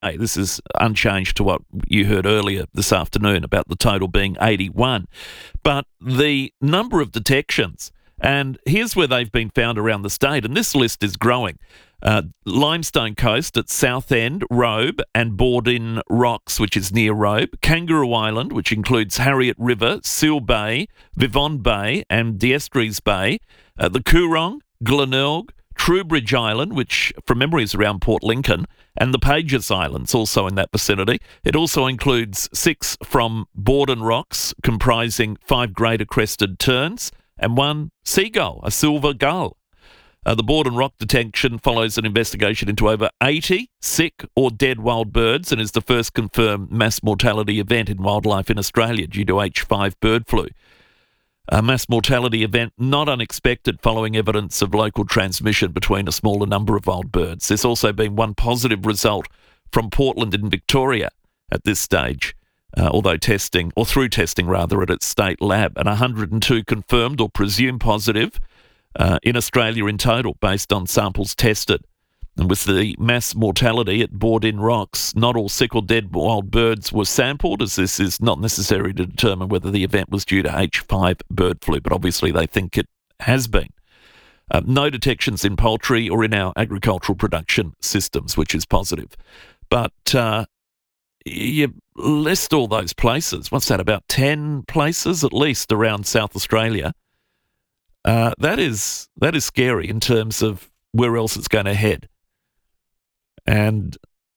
This is unchanged to what you heard earlier this afternoon about the total being 81. But the number of detections, and here's where they've been found around the state, and this list is growing. Limestone Coast at Southend, Robe, and Bordin Rocks, which is near Robe. Kangaroo Island, which includes Harriet River, Seal Bay, Vivonne Bay, and D'Estrées Bay. The Coorong, Glenelg, Trowbridge Island, which from memory is around Port Lincoln, and the Pages Islands, also in that vicinity. It also includes 6 from Bordin Rocks, comprising 5 greater crested terns, and 1 seagull, a silver gull. The Bordin Rock detection follows an investigation into over 80 sick or dead wild birds and is the first confirmed mass mortality event in wildlife in Australia due to H5 bird flu. A mass mortality event not unexpected following evidence of local transmission between a smaller number of wild birds. There's also been 1 positive result from Portland in Victoria at this stage, through testing at its state lab, and 102 confirmed or presumed positive in Australia in total based on samples tested. And with the mass mortality at Bordin Rocks, not all sick or dead wild birds were sampled, as this is not necessary to determine whether the event was due to H5 bird flu, but obviously they think it has been. No detections in poultry or in our agricultural production systems, which is positive. But you list all those places. What's that, about 10 places at least around South Australia? That is scary in terms of where else it's going to head. And,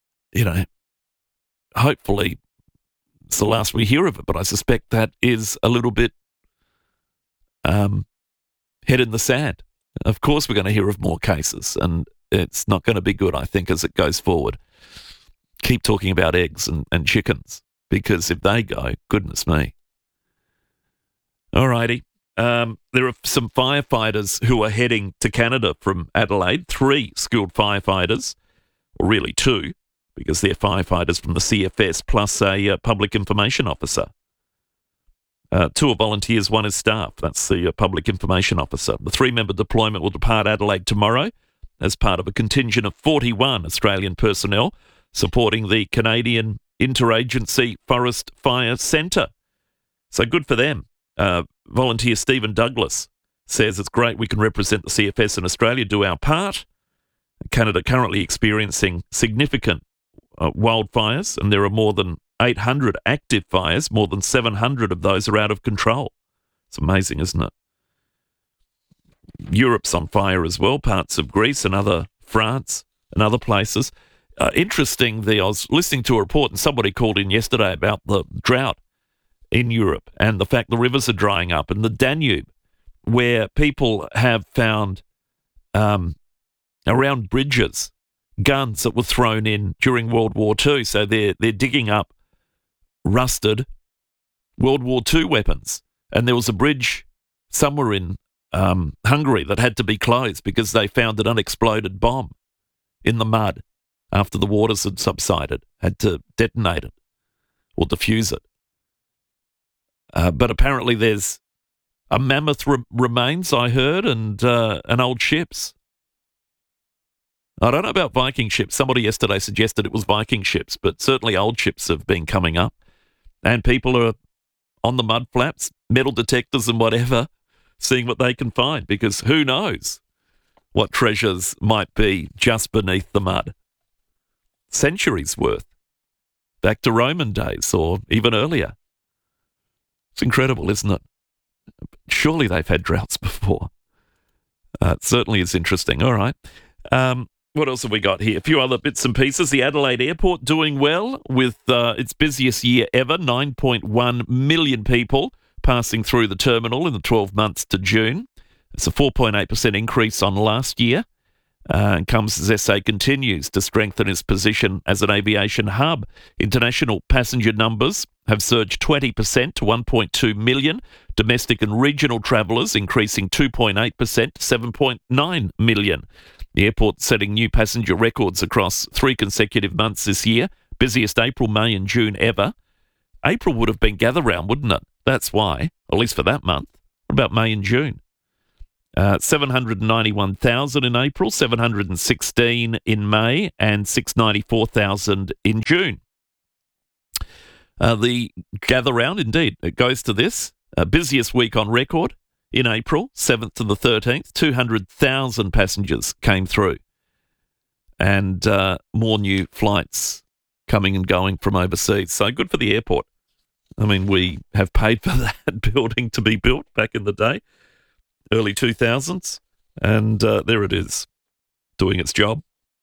hopefully it's the last we hear of it, but I suspect that is a little bit head in the sand. Of course we're going to hear of more cases, and it's not going to be good, I think, as it goes forward. Keep talking about eggs and chickens, because if they go, goodness me. All righty. There are some firefighters who are heading to Canada from Adelaide, 3 skilled firefighters, or really 2, because they're firefighters from the CFS, plus a public information officer. 2 are volunteers, 1 is staff. That's the public information officer. The 3-member deployment will depart Adelaide tomorrow as part of a contingent of 41 Australian personnel supporting the Canadian Interagency Forest Fire Centre. So good for them. Volunteer Stephen Douglas says it's great we can represent the CFS in Australia, do our part. Canada currently experiencing significant wildfires, and there are more than 800 active fires. More than 700 of those are out of control. It's amazing, isn't it? Europe's on fire as well, parts of Greece and France and other places. Interesting, I was listening to a report and somebody called in yesterday about the drought in Europe and the fact the rivers are drying up, and the Danube, where people have found around bridges guns that were thrown in during World War II. So they're digging up rusted World War II weapons. And there was a bridge somewhere in Hungary that had to be closed because they found an unexploded bomb in the mud after the waters had subsided, had to detonate it or defuse it. But apparently there's a mammoth remains, I heard, and old ships. I don't know about Viking ships. Somebody yesterday suggested it was Viking ships, but certainly old ships have been coming up. And people are on the mud flaps, metal detectors and whatever, seeing what they can find, because who knows what treasures might be just beneath the mud. Centuries worth. Back to Roman days or even earlier. It's incredible, isn't it? Surely they've had droughts before. It certainly is interesting. All right. What else have we got here? A few other bits and pieces. The Adelaide Airport doing well with its busiest year ever, 9.1 million people passing through the terminal in the 12 months to June. It's a 4.8% increase on last year. And comes as SA continues to strengthen its position as an aviation hub. International passenger numbers have surged 20% to 1.2 million. Domestic and regional travellers increasing 2.8% to 7.9 million. The airport setting new passenger records across 3 consecutive months this year. Busiest April, May and June ever. April would have been gather round, wouldn't it? That's why, at least for that month. What about May and June? 791,000 in April, 716 in May, and 694,000 in June. The gather round, indeed, it goes to this. Busiest week on record in April, 7th to the 13th, 200,000 passengers came through. And more new flights coming and going from overseas. So good for the airport. I mean, we have paid for that building to be built back in the day, early 2000s, and there it is, doing its job.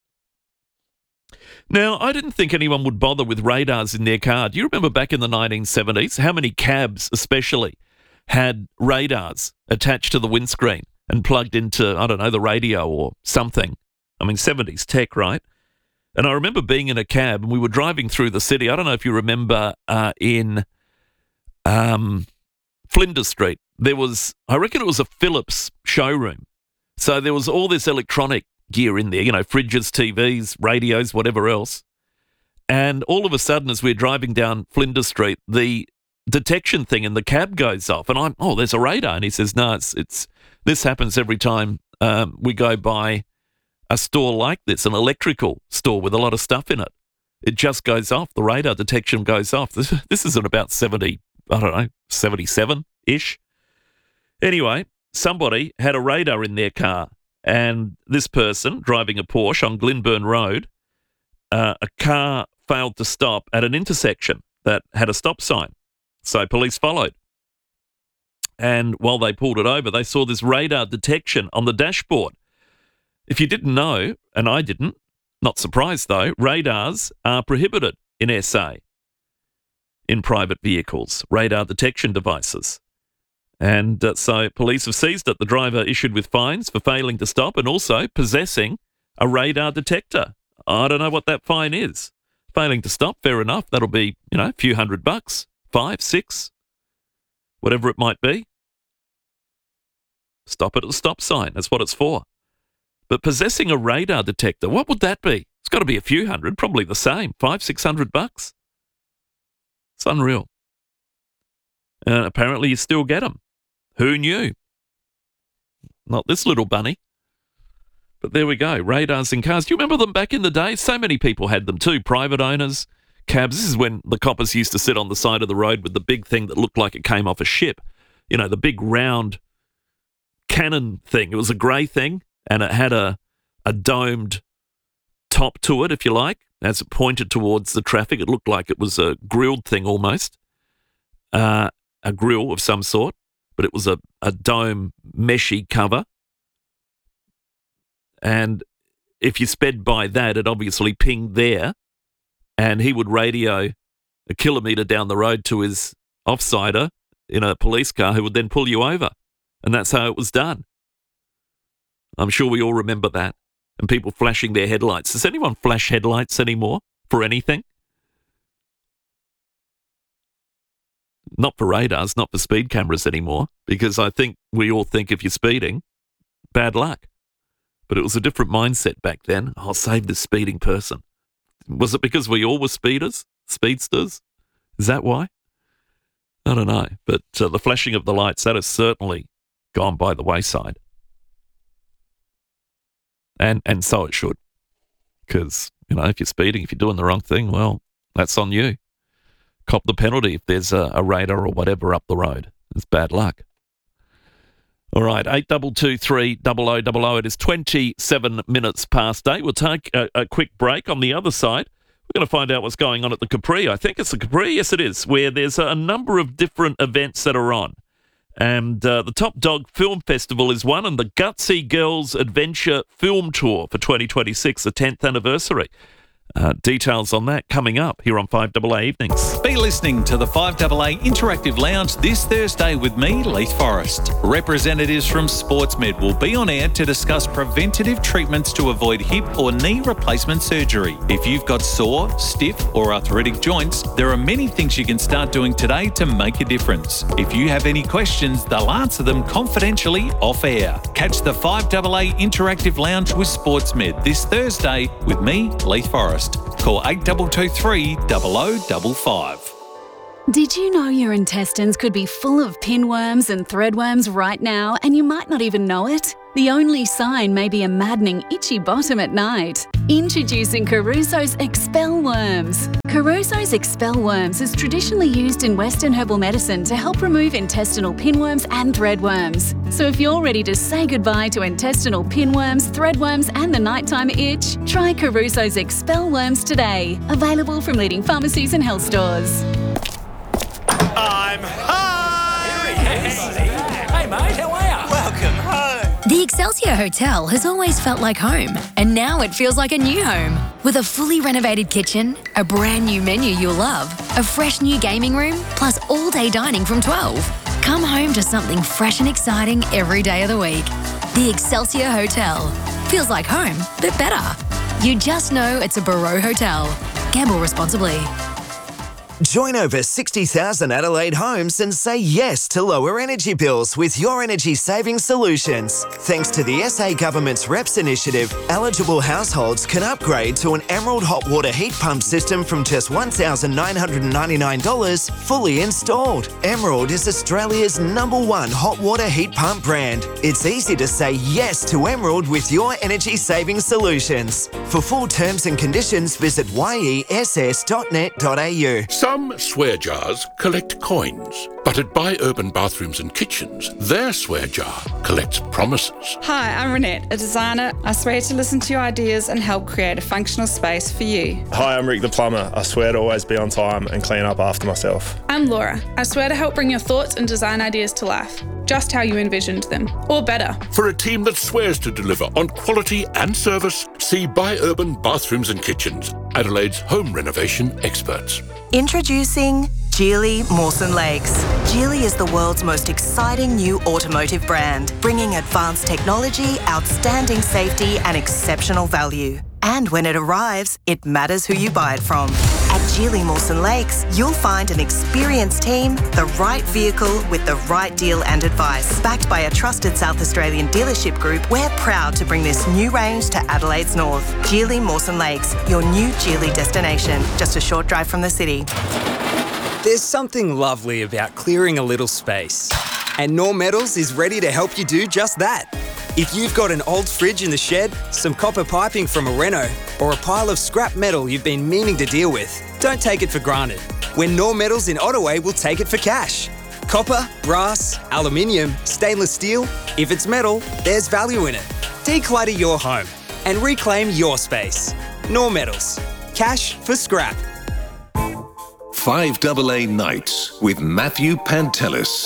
Now, I didn't think anyone would bother with radars in their car. Do you remember back in the 1970s, how many cabs especially had radars attached to the windscreen and plugged into, I don't know, the radio or something? I mean, 70s tech, right? And I remember being in a cab and we were driving through the city. I don't know if you remember in Flinders Street, there was, I reckon it was a Philips showroom. So there was all this electronic gear in there, you know, fridges, TVs, radios, whatever else. And all of a sudden, as we're driving down Flinders Street, the detection thing in the cab goes off. And I'm, oh, there's a radar. And he says, no, it's this happens every time we go by a store like this, an electrical store with a lot of stuff in it. It just goes off. The radar detection goes off. This is at about 70, I don't know, 77-ish. Anyway, somebody had a radar in their car, and this person driving a Porsche on Glenburn Road, a car failed to stop at an intersection that had a stop sign. So police followed. And while they pulled it over, they saw this radar detection on the dashboard. If you didn't know, and I didn't, not surprised though, radars are prohibited in SA in private vehicles, radar detection devices. And so police have seized it. The driver issued with fines for failing to stop and also possessing a radar detector. I don't know what that fine is. Failing to stop, fair enough. That'll be, you know, a few $100, $5, $6, whatever it might be. Stop at the stop sign. That's what it's for. But possessing a radar detector, what would that be? It's got to be a few hundred, probably the same, $500, $600. It's unreal. And apparently you still get them. Who knew? Not this little bunny. But there we go, radars in cars. Do you remember them back in the day? So many people had them too, private owners, cabs. This is when the coppers used to sit on the side of the road with the big thing that looked like it came off a ship. You know, the big round cannon thing. It was a grey thing, and it had a domed top to it, if you like. As it pointed towards the traffic, it looked like it was a grilled thing almost, a grill of some sort, but it was a dome meshy cover. And if you sped by that, it obviously pinged there, and he would radio a kilometre down the road to his offsider in a police car who would then pull you over. And that's how it was done. I'm sure we all remember that. And people flashing their headlights. Does anyone flash headlights anymore for anything? Not for radars, not for speed cameras anymore, because I think we all think if you're speeding, bad luck. But it was a different mindset back then. I'll save this speeding person. Was it because we all were speedsters? Is that why? I don't know. But the flashing of the lights, that has certainly gone by the wayside. And so it should. Because, you know, if you're speeding, if you're doing the wrong thing, well, that's on you. Cop the penalty if there's a radar or whatever up the road. It's bad luck. All right, 8223 0000. It is 27 minutes past 8. We'll take a quick break. On the other side, we're going to find out what's going on at the Capri. I think it's the Capri. Yes, it is, where there's a number of different events that are on. And the Top Dog Film Festival is one, and the Gutsy Girls Adventure Film Tour for 2026, the 10th anniversary. Details on that coming up here on 5AA Evenings. Be listening to the 5AA Interactive Lounge this Thursday with me, Leith Forrest. Representatives from SportsMed will be on air to discuss preventative treatments to avoid hip or knee replacement surgery. If you've got sore, stiff or arthritic joints, there are many things you can start doing today to make a difference. If you have any questions, they'll answer them confidentially off air. Catch the 5AA Interactive Lounge with SportsMed this Thursday with me, Leith Forrest. Call 8223 0055. Did you know your intestines could be full of pinworms and threadworms right now and you might not even know it? The only sign may be a maddening itchy bottom at night. Introducing Caruso's Expel Worms. Caruso's Expel Worms is traditionally used in Western herbal medicine to help remove intestinal pinworms and threadworms. So if you're ready to say goodbye to intestinal pinworms, threadworms and the nighttime itch, try Caruso's Expel Worms today. Available from leading pharmacies and health stores. I'm home! Hey mate, how are you? Welcome home! The Excelsior Hotel has always felt like home, and now it feels like a new home. With a fully renovated kitchen, a brand new menu you'll love, a fresh new gaming room, plus all-day dining from 12. Come home to something fresh and exciting every day of the week. The Excelsior Hotel. Feels like home, but better. You just know it's a Barreau Hotel. Gamble responsibly. Join over 60,000 Adelaide homes and say yes to lower energy bills with Your Energy Savings Solutions. Thanks to the SA Government's REPS initiative, eligible households can upgrade to an Emerald hot water heat pump system from just $1,999 fully installed. Emerald is Australia's #1 hot water heat pump brand. It's easy to say yes to Emerald with Your Energy Savings Solutions. For full terms and conditions, visit yess.net.au. Some swear jars collect coins, but at Buy Urban Bathrooms and Kitchens, their swear jar collects promises. Hi, I'm Renette, a designer. I swear to listen to your ideas and help create a functional space for you. Hi, I'm Rick the plumber. I swear to always be on time and clean up after myself. I'm Laura. I swear to help bring your thoughts and design ideas to life, just how you envisioned them, or better. For a team that swears to deliver on quality and service, see Buy Urban Bathrooms and Kitchens, Adelaide's home renovation experts. Introducing Geely Mawson Lakes. Geely is the world's most exciting new automotive brand, bringing advanced technology, outstanding safety and exceptional value. And when it arrives, it matters who you buy it from. At Geely Mawson Lakes, you'll find an experienced team, the right vehicle with the right deal and advice. Backed by a trusted South Australian dealership group, we're proud to bring this new range to Adelaide's north. Geely Mawson Lakes, your new Geely destination, just a short drive from the city. There's something lovely about clearing a little space. And Knorr Metals is ready to help you do just that. If you've got an old fridge in the shed, some copper piping from a reno, or a pile of scrap metal you've been meaning to deal with, don't take it for granted. When Knorr Metals in Ottaway will take it for cash. Copper, brass, aluminium, stainless steel, if it's metal, there's value in it. Declutter your home and reclaim your space. Knorr Metals. Cash for scrap. 5AA Nights with Matthew Pantelis.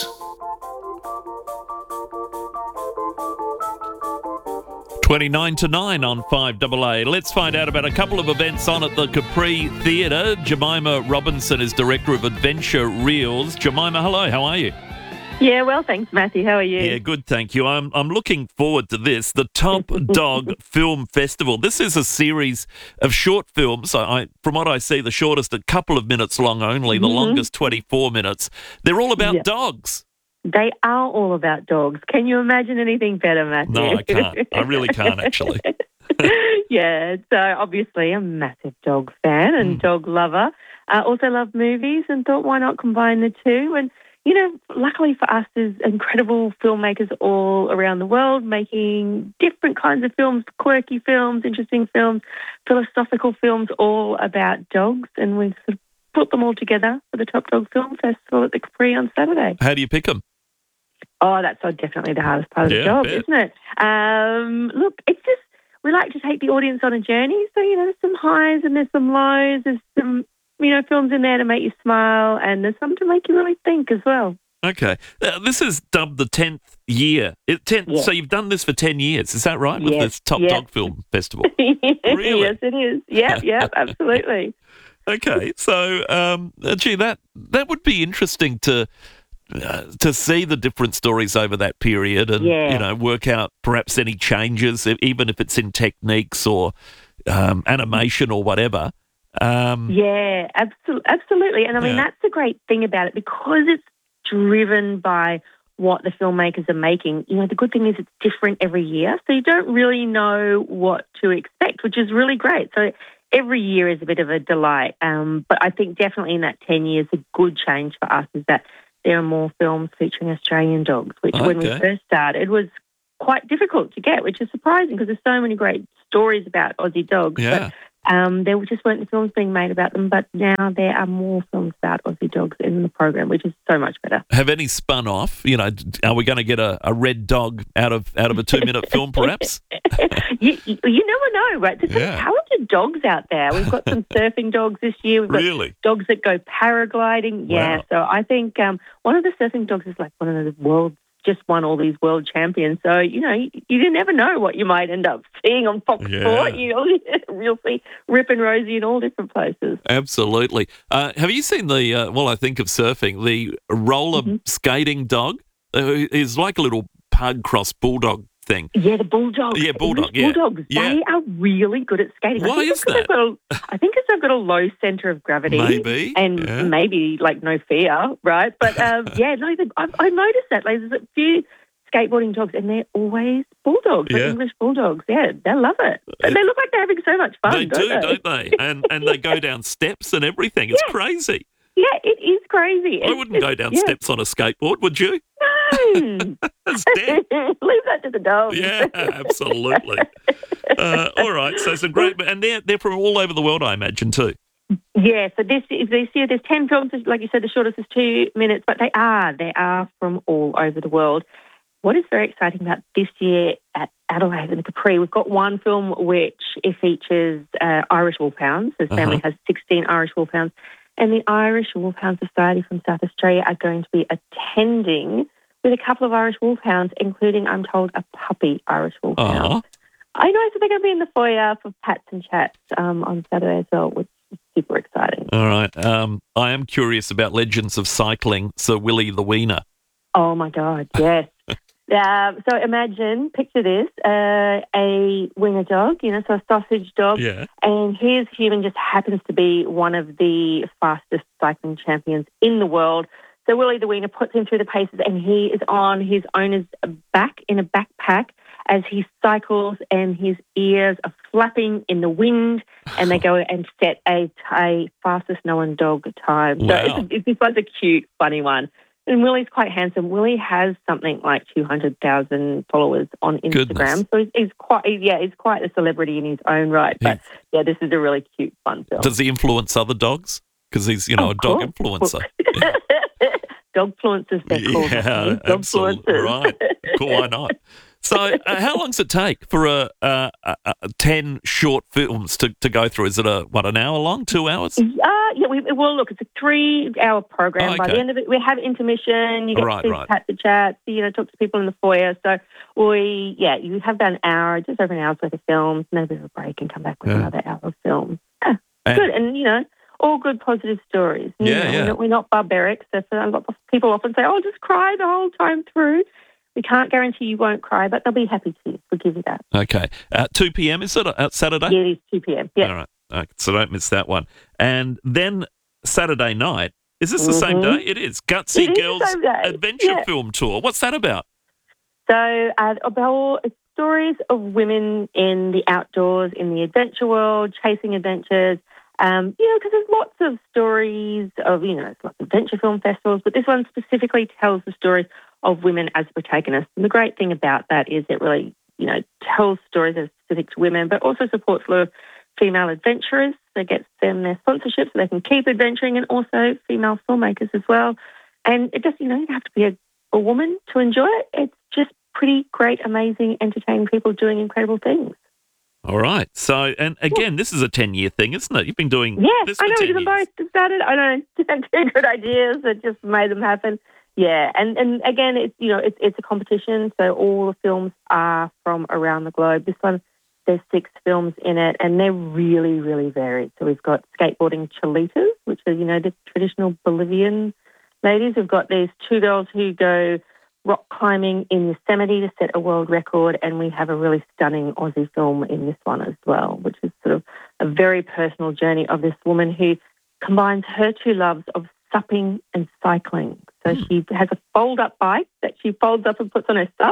29 to 9 on 5AA. Let's find out about a couple of events on at the Capri Theatre. Jemima Robinson is Director of Adventure Reels. Jemima, hello, how are you? Yeah, well, thanks, Matthew. How are you? Yeah, good, thank you. I'm looking forward to this, the Top Dog Film Festival. This is a series of short films. From what I see, the shortest a couple of minutes long only, the longest 24 minutes. They're all about dogs. They are all about dogs. Can you imagine anything better, Matthew? No, I can't. I really can't, actually. Yeah, so obviously a massive dog fan and dog lover. Also love movies and thought, why not combine the two? And, you know, luckily for us, there's incredible filmmakers all around the world making different kinds of films, quirky films, interesting films, philosophical films, all about dogs. And we sort of put them all together for the Top Dog Film Festival at the Capri on Saturday. How do you pick them? Oh, that's definitely the hardest part of the job, isn't it? Look, it's just, we like to take the audience on a journey. So, you know, there's some highs and there's some lows. There's some, you know, films in there to make you smile and there's some to make you really think as well. Okay. This is dubbed the 10th year. So you've done this for 10 years, is that right, with this Top Dog Film Festival? Really? Yes, it is. Yeah, absolutely. Okay, so, gee, that would be interesting to see the different stories over that period and, you know, work out perhaps any changes, even if it's in techniques or animation or whatever. Yeah, absolutely. And I mean, that's the great thing about it because it's driven by what the filmmakers are making. You know, the good thing is it's different every year, so you don't really know what to expect, which is really great. So every year is a bit of a delight. But I think definitely in that 10 years, a good change for us is that there are more films featuring Australian dogs, which when we first started was quite difficult to get, which is surprising because there's so many great stories about Aussie dogs. Yeah. But there just weren't the films being made about them, but now there are more films about Aussie dogs in the program, which is so much better. Have any spun off? You know, are we going to get a red dog out of a 2-minute film, perhaps? You never know, right? There's some talented dogs out there. We've got some surfing dogs this year. We've got dogs that go paragliding. Yeah, so I think one of the surfing dogs is like one of the world's just won all these world champions. So, you know, you never know what you might end up seeing on Fox Sport. You'll see Rip and Rosie in all different places. Absolutely. Have you seen I think of surfing, the roller skating dog? Is like a little pug cross bulldog thing. Yeah, the bulldog. Yeah, bulldog. English bulldogs. Yeah. They are really good at skating. Why is that? I think it's they've got a low centre of gravity. Maybe. And maybe like no fear, right? But I noticed that. Like, there's a few skateboarding dogs and they're always bulldogs, like English bulldogs. Yeah, they love it. And they look like they're having so much fun, don't they? And they go down steps and everything. It's crazy. Yeah, it is crazy. I wouldn't go down steps on a skateboard, would you? No. That's dead. Leave that to the dogs. Yeah, absolutely. All right, so some great... And they're from all over the world, I imagine, too. Yeah, so this year there's 10 films, like you said, the shortest is 2 minutes, but they are from all over the world. What is very exciting about this year at Adelaide and the Capri, we've got one film which it features Irish Wolfhounds. This family has 16 Irish Wolfhounds. And the Irish Wolfhound Society from South Australia are going to be attending with a couple of Irish Wolfhounds, including, I'm told, a puppy Irish Wolfhound. I know, so they're going to be in the foyer for Pats and Chats on Saturday as well, which is super exciting. All right. I am curious about Legends of Cycling, Sir Willie the Wiener. Oh, my God, yes. So imagine, picture this, a wiener dog, so a sausage dog, and his human just happens to be one of the fastest cycling champions in the world. So Willie the Wiener puts him through the paces and he is on his owner's back in a backpack as he cycles and his ears are flapping in the wind and they go and set a fastest known dog time. Wow. So this one's a cute, funny one. And Willie's quite handsome. Willie has something like 200,000 followers on Instagram. Goodness. So he's quite a celebrity in his own right. But this is a really cute, fun film. Does he influence other dogs? Because he's, a dog influencer. Dog influencers, they're called. Yeah, absolutely. Right. Cool, why not? So how long does it take for 10 short films to go through? Is it an hour long, 2 hours? Look, it's a 3-hour program. Okay. By the end of it, we have intermission. You get to see Pats and Chats, talk to people in the foyer. So you have about an hour, just over an hour's worth of films, maybe a break and come back with another hour of film. Yeah, good. And, all good, positive stories. We're not barbaric. So a lot of people often say, just cry the whole time through. We can't guarantee you won't cry, but they'll be happy to. We'll give you that. Okay. 2 p.m, is it, Saturday? Yeah, it is 2 p.m. Yeah. All right. Okay, so don't miss that one. And then Saturday night, is this the same day? It is. Gutsy Girls Adventure Film Tour. What's that about? So about stories of women in the outdoors, in the adventure world, chasing adventures. Because there's lots of stories of, lots of adventure film festivals, but this one specifically tells the stories of women as protagonists. And the great thing about that is it really, tells stories that are specific to women, but also supports a lot of female adventurers. So it gets them their sponsorship so they can keep adventuring, and also female filmmakers as well. And it just, you don't have to be a woman to enjoy it. It's just pretty great, amazing, entertaining people doing incredible things. All right. So, and again, this is a 10-year thing, isn't it? You've been doing this for 10 years. I know, because both started, I don't know, two good ideas that just made them happen. Yeah, and again, it's a competition, so all the films are from around the globe. This one, there's 6 films in it, and they're really, really varied. So we've got skateboarding cholitas, which are, the traditional Bolivian ladies. We've got these 2 girls who go rock climbing in Yosemite to set a world record, and we have a really stunning Aussie film in this one as well, which is sort of a very personal journey of this woman who combines her 2 loves of supping and cycling. So she has a fold-up bike that she folds up and puts on her sup,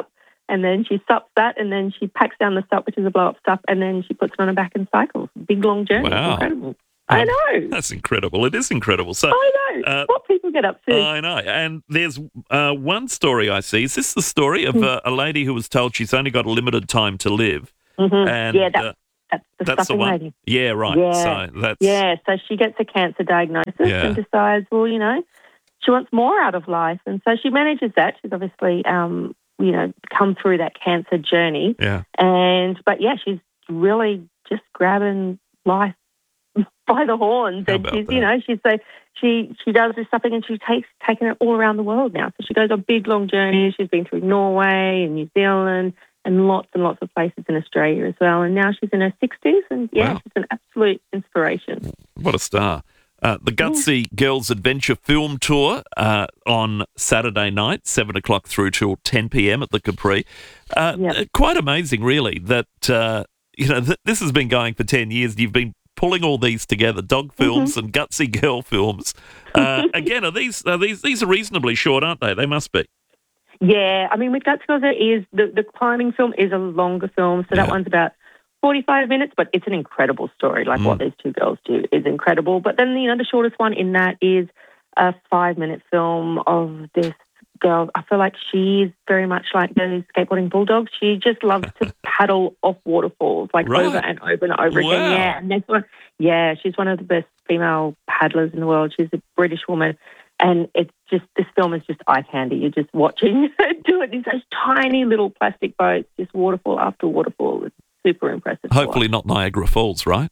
and then she stops that, and then she packs down the stop, which is a blow-up stop, and then she puts it on her back and cycles. Big, long journey. Wow. It's incredible. I know. That's incredible. It is incredible. So I know. What people get up to. I know. And there's one story I see. Is this the story of a lady who was told she's only got a limited time to live? Mm-hmm. And, yeah, that's the that's the stuffing one. lady. Yeah, right. Yeah. So she gets a cancer diagnosis and decides, well, she wants more out of life. And so she manages that. She's obviously, come through that cancer journey. Yeah. But she's really just grabbing life by the horns. And she does this stuffing, and she's taken it all around the world now. So she goes on big, long journeys. She's been through Norway and New Zealand and lots of places in Australia as well. And now she's in her 60s, and she's an absolute inspiration. What a star. The Gutsy Girls Adventure Film Tour on Saturday night, 7 o'clock through till 10 p.m. at the Capri. Quite amazing, really, that this has been going for 10 years. You've been pulling all these together, dog films and Gutsy Girl films. Again, these are reasonably short, aren't they? They must be. Yeah, I mean, with Gutsy Girls, the climbing film is a longer film, so that one's about 45 minutes, but it's an incredible story. Like what these two girls do is incredible. But then, the shortest one in that is a 5-minute film of this girl. I feel like she's very much like those skateboarding bulldogs. She just loves to paddle off waterfalls, over and over and over again. Yeah, and that's one. Yeah, she's one of the best female paddlers in the world. She's a British woman. And it's just, this film is just eye candy. You're just watching her do it. These tiny little plastic boats, just waterfall after waterfall. It's super impressive. Hopefully not Niagara Falls, right?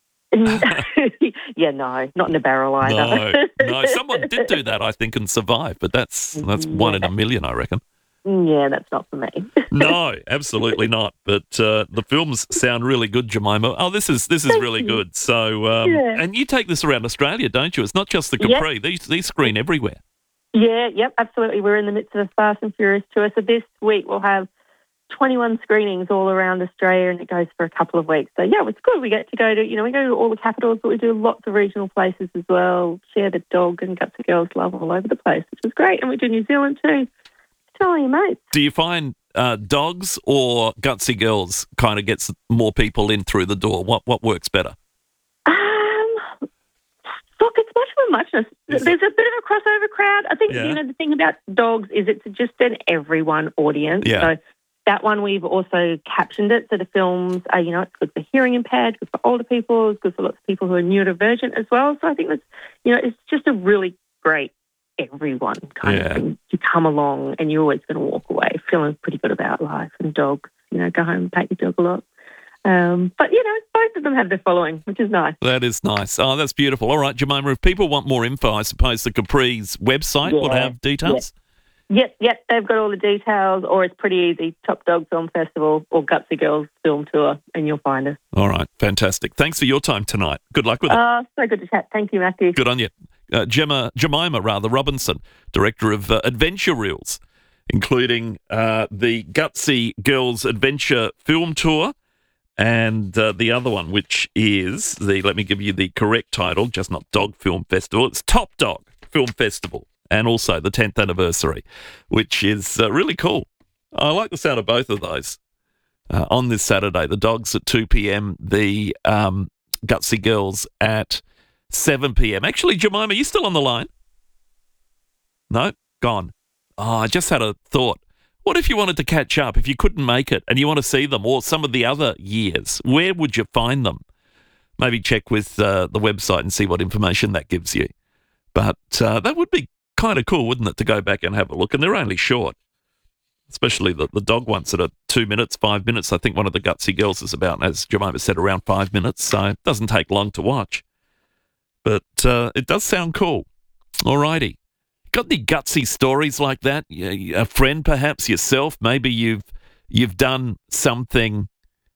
Yeah, no, not in a barrel either. No. Someone did do that, I think, and survive, but that's one in a million, I reckon. Yeah, that's not for me. No, absolutely not. But the films sound really good, Jemima. Oh, this is really good. So, and you take this around Australia, don't you? It's not just the Capri. Yep. These screen everywhere. Yeah, yep, absolutely. We're in the midst of a Fast and Furious tour. So this week we'll have 21 screenings all around Australia, and it goes for a couple of weeks. So, it's good. We get to go to, we go to all the capitals, but we do lots of regional places as well. Share the dog and Gutsy Girls love all over the place, which is great. And we do New Zealand too. Tell you, mate. Do you find dogs or Gutsy Girls kind of gets more people in through the door? What works better? Look, it's much of a muchness. There's a bit of a crossover crowd. I think, the thing about dogs is it's just an everyone audience. Yeah. So that one, we've also captioned it. So the films are, it's good for hearing impaired, good for older people, it's good for lots of people who are neurodivergent as well. So I think that's, it's just a really great everyone kind of thing. You come along and you're always going to walk away feeling pretty good about life and dogs. Go home and pat your dog a lot. But, both of them have their following, which is nice. That is nice. Oh, that's beautiful. All right, Jemima, if people want more info, I suppose the Capri's website will have details? Yep. They've got all the details, or it's pretty easy. Top Dog Film Festival or Gutsy Girls Film Tour, and you'll find us. All right, fantastic. Thanks for your time tonight. Good luck with it. So good to chat. Thank you, Matthew. Good on you. Jemima Robinson, Director of Adventure Reels, including the Gutsy Girls Adventure Film Tour and the other one, which is let me give you the correct title, just not Dog Film Festival, it's Top Dog Film Festival, and also the 10th anniversary, which is really cool. I like the sound of both of those. On this Saturday, the dogs at 2 p.m, the Gutsy Girls at 7 p.m. Actually, Jemima, are you still on the line? No? Gone. Oh, I just had a thought. What if you wanted to catch up, if you couldn't make it and you want to see them or some of the other years? Where would you find them? Maybe check with the website and see what information that gives you. But that would be kind of cool, wouldn't it, to go back and have a look? And they're only short, especially the dog ones that are 2 minutes, 5 minutes. I think one of the Gutsy Girls is about, as Jemima said, around 5 minutes. So it doesn't take long to watch. But it does sound cool. All righty. Got any gutsy stories like that? A friend, perhaps yourself? Maybe you've done something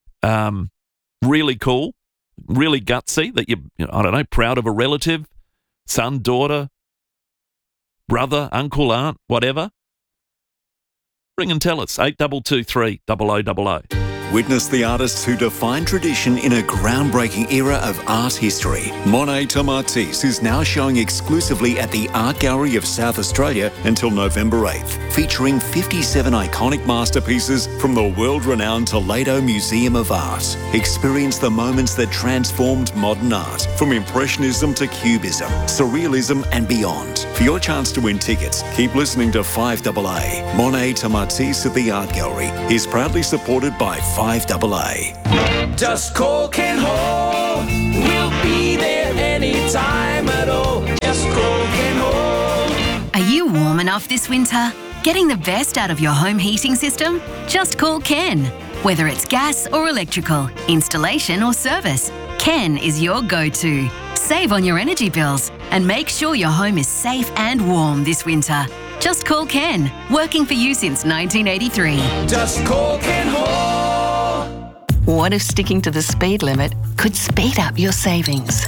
really cool, really gutsy that I don't know, proud of a relative, son, daughter, brother, uncle, aunt, whatever. Ring and tell us. 8223 0000. Witness the artists who define tradition in a groundbreaking era of art history. Monet Tomatis is now showing exclusively at the Art Gallery of South Australia until November 8th, featuring 57 iconic masterpieces from the world-renowned Toledo Museum of Art. Experience the moments that transformed modern art, from Impressionism to Cubism, Surrealism and beyond. For your chance to win tickets, keep listening to 5AA. Monet Tomatis at the Art Gallery is proudly supported by 5AA. Just call Ken Hall. We'll be there anytime at all. Just call Ken Hall. Are you warm enough this winter? Getting the best out of your home heating system? Just call Ken. Whether it's gas or electrical, installation or service, Ken is your go-to. Save on your energy bills and make sure your home is safe and warm this winter. Just call Ken, working for you since 1983. Just call Ken Hall. What if sticking to the speed limit could speed up your savings?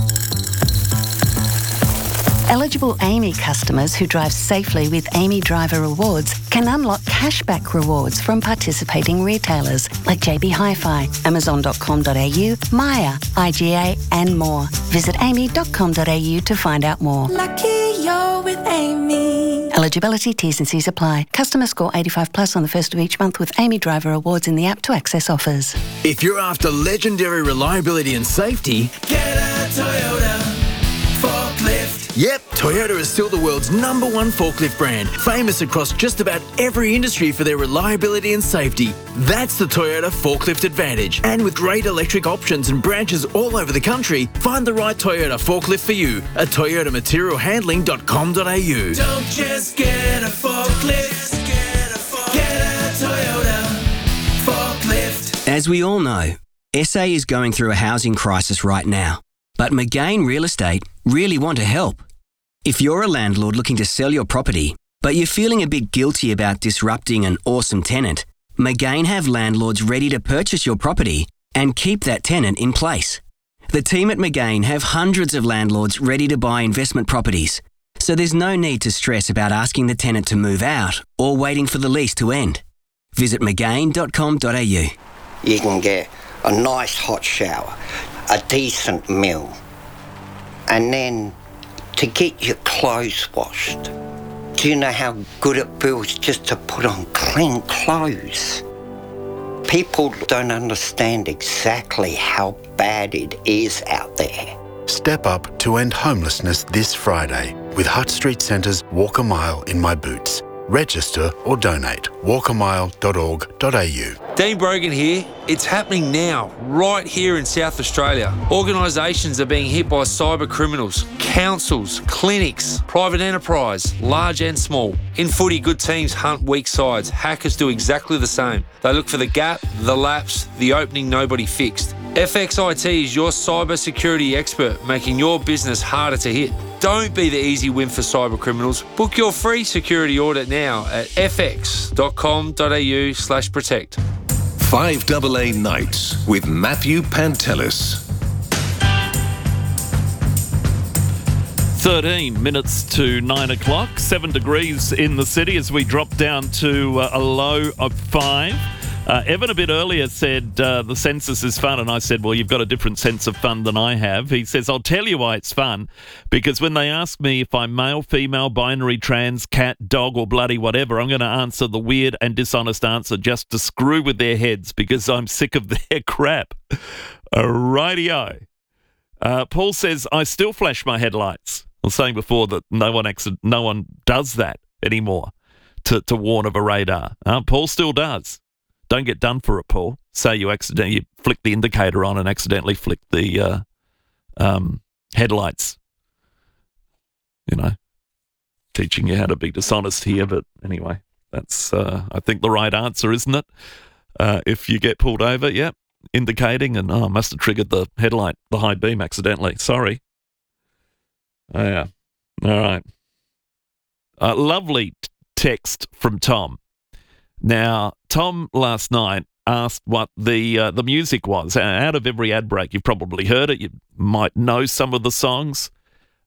Eligible AAMI customers who drive safely with AAMI Driver Rewards can unlock cashback rewards from participating retailers like JB Hi-Fi, Amazon.com.au, Maya, IGA and more. Visit aami.com.au to find out more. Lucky you're with AAMI. Eligibility, T's and C's apply. Customer score 85 plus on the first of each month with AAMI Driver Rewards in the app to access offers. If you're after legendary reliability and safety, get a Toyota forklift. Yep, Toyota is still the world's #1 forklift brand, famous across just about every industry for their reliability and safety. That's the Toyota Forklift Advantage. And with great electric options and branches all over the country, find the right Toyota forklift for you at toyotamaterialhandling.com.au. Don't just get a forklift, get a Toyota forklift. As we all know, SA is going through a housing crisis right now. But McGain Real Estate really want to help. If you're a landlord looking to sell your property, but you're feeling a bit guilty about disrupting an awesome tenant, McGain have landlords ready to purchase your property and keep that tenant in place. The team at McGain have hundreds of landlords ready to buy investment properties, so there's no need to stress about asking the tenant to move out or waiting for the lease to end. Visit mcgain.com.au. You can get a nice hot shower, a decent meal, and then to get your clothes washed. Do you know how good it feels just to put on clean clothes? People don't understand exactly how bad it is out there. Step up to end homelessness this Friday with Hutt Street Centre's Walk a Mile in My Boots. Register or donate. walkamile.org.au. Dean Brogan here. It's happening now, right here in South Australia. Organisations are being hit by cyber criminals, councils, clinics, private enterprise, large and small. In footy, good teams hunt weak sides. Hackers do exactly the same. They look for the gap, the lapse, the opening nobody fixed. FXIT is your cyber security expert, making your business harder to hit. Don't be the easy win for cyber criminals. Book your free security audit now at fx.com.au/protect. 5AA Nights with Matthew Pantelis. 13 minutes to 9 o'clock, 7 degrees in the city as we drop down to a low of 5. Evan a bit earlier said the census is fun, and I said, well, you've got a different sense of fun than I have. He says, I'll tell you why it's fun, because when they ask me if I'm male, female, binary, trans, cat, dog, or bloody whatever, I'm going to answer the weird and dishonest answer just to screw with their heads because I'm sick of their crap. Rightio. Paul says, I still flash my headlights. I was saying before that no one does that anymore to warn of a radar. Paul still does. Don't get done for it, Paul. Say you flick the indicator on and accidentally flick the headlights. You know, teaching you how to be dishonest here. But anyway, that's, I think, the right answer, isn't it? If you get pulled over, yep, indicating and, I must have triggered the headlight, the high beam accidentally. Sorry. Oh, yeah. All right. Lovely text from Tom. Now, Tom last night asked what the music was. Out of every ad break, you've probably heard it. You might know some of the songs.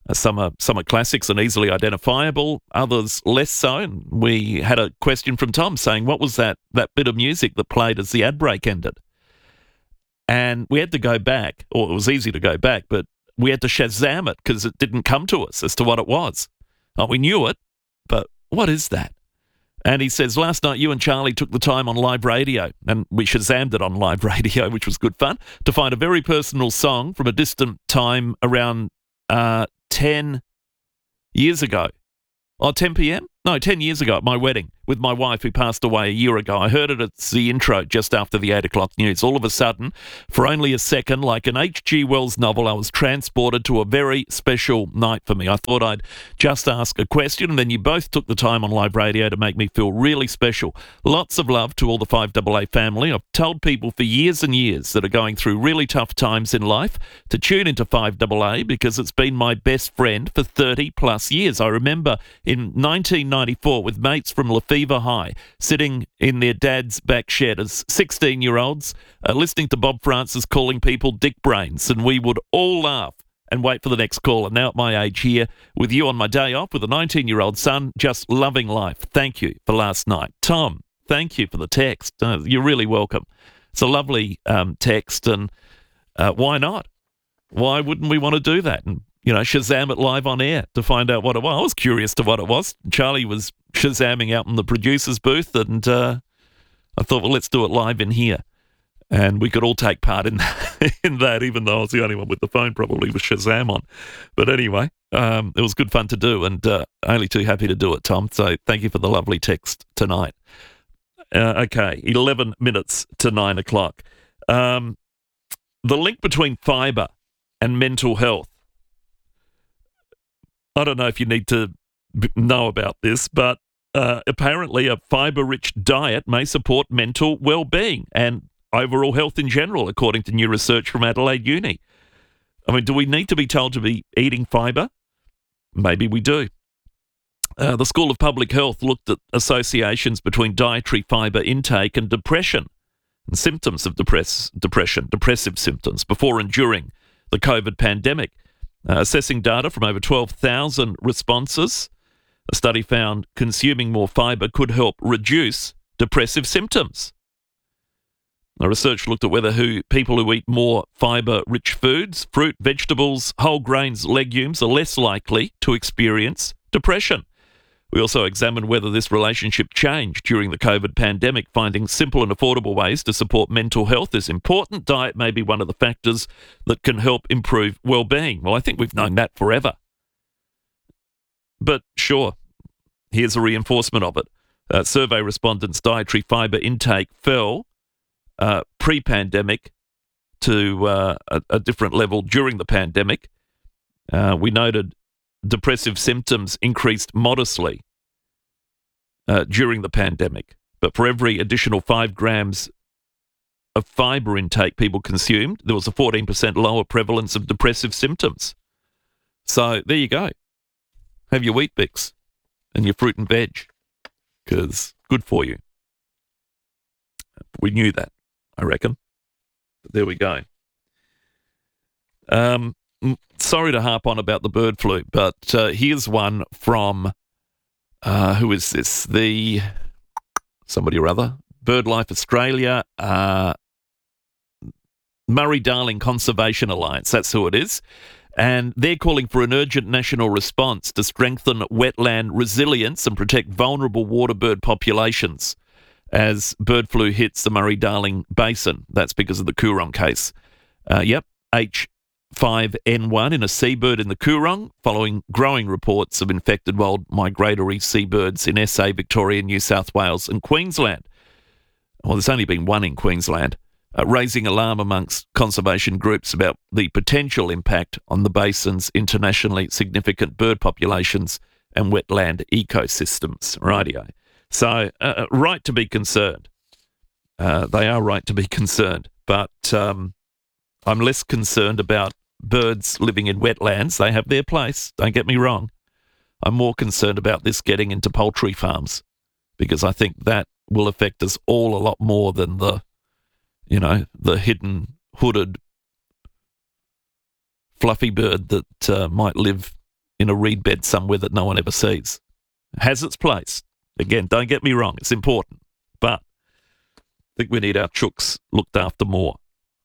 Some are classics and easily identifiable, others less so. And we had a question from Tom saying, what was that bit of music that played as the ad break ended? And we had to go back, or it was easy to go back, but we had to Shazam it because it didn't come to us as to what it was. Oh, we knew it, but what is that? And he says, last night you and Charlie took the time on live radio, and we Shazammed it on live radio, which was good fun, to find a very personal song from a distant time around 10 years ago. 10 p.m? No, 10 years ago at my wedding with my wife who passed away a year ago. I heard it at the intro just after the 8 o'clock news. All of a sudden, for only a second, like an H.G. Wells novel, I was transported to a very special night for me. I thought I'd just ask a question, and then you both took the time on live radio to make me feel really special. Lots of love to all the 5AA family. I've told people for years and years that are going through really tough times in life to tune into 5AA because it's been my best friend for 30 plus years. I remember in 1994 with mates from Lefevre High sitting in their dad's back shed as 16-year-olds listening to Bob Francis calling people dick brains, and we would all laugh and wait for the next call. And now at my age here with you on my day off with a 19-year-old son, just loving life. Thank you for last night. Tom, thank you for the text. You're really welcome. It's a lovely text, and why not? Why wouldn't we want to do that? And Shazam it live on air to find out what it was. I was curious to what it was. Charlie was Shazamming out in the producer's booth, and I thought, well, let's do it live in here. And we could all take part in that, even though I was the only one with the phone probably with Shazam on. But anyway, it was good fun to do, and only too happy to do it, Tom. So thank you for the lovely text tonight. Okay, 11 minutes to 9 o'clock. The link between fibre and mental health. I don't know if you need to know about this, but apparently a fibre-rich diet may support mental well-being and overall health in general, according to new research from Adelaide Uni. I mean, do we need to be told to be eating fibre? Maybe we do. The School of Public Health looked at associations between dietary fibre intake and depression and symptoms of depressive symptoms before and during the COVID pandemic. Assessing data from over 12,000 responses, a study found consuming more fibre could help reduce depressive symptoms. The research looked at whether people who eat more fibre-rich foods, fruit, vegetables, whole grains, legumes, are less likely to experience depression. We also examined whether this relationship changed during the COVID pandemic, finding simple and affordable ways to support mental health is important. Diet may be one of the factors that can help improve well-being. Well, I think we've known that forever. But sure, here's a reinforcement of it. Survey respondents' dietary fibre intake fell pre-pandemic to a different level during the pandemic. We noted depressive symptoms increased modestly during the pandemic, but for every additional 5 grams of fibre intake people consumed, there was a 14% lower prevalence of depressive symptoms. So there you go. Have your Wheat Bix and your fruit and veg, because good for you. We knew that, I reckon. But there we go. Sorry to harp on about the bird flu, but here's one from, who is this? Somebody or other. BirdLife Australia, Murray-Darling Conservation Alliance, that's who it is. And they're calling for an urgent national response to strengthen wetland resilience and protect vulnerable water bird populations as bird flu hits the Murray-Darling Basin. That's because of the Coorong case. H5N1 in a seabird in the Coorong, following growing reports of infected wild migratory seabirds in SA, Victoria, New South Wales and Queensland. Well, there's only been one in Queensland, raising alarm amongst conservation groups about the potential impact on the basin's internationally significant bird populations and wetland ecosystems. Rightio. So, right to be concerned. They are right to be concerned, but I'm less concerned about birds living in wetlands. They have their place, don't get me wrong. I'm more concerned about this getting into poultry farms, because I think that will affect us all a lot more than the hidden, hooded, fluffy bird that might live in a reed bed somewhere that no one ever sees. Has its place. Again, don't get me wrong, it's important. But I think we need our chooks looked after more.